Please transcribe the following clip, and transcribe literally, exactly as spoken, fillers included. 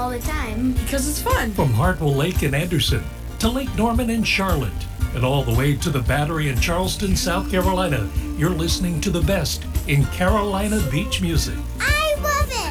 all the time. Because it's fun. From Hartwell Lake in Anderson to Lake Norman in Charlotte and all the way to the Battery in Charleston, South Carolina, you're listening to the best in Carolina beach music. I love it!